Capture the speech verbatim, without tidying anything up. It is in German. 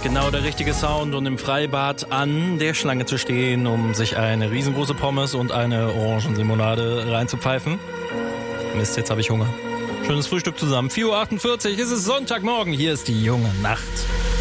Genau der richtige Sound, und im Freibad an der Schlange zu stehen, um sich eine riesengroße Pommes und eine Orangenlimonade reinzupfeifen. Mist, jetzt habe ich Hunger. Schönes Frühstück zusammen. vier Uhr achtundvierzig, ist es Sonntagmorgen. Hier ist die junge Nacht.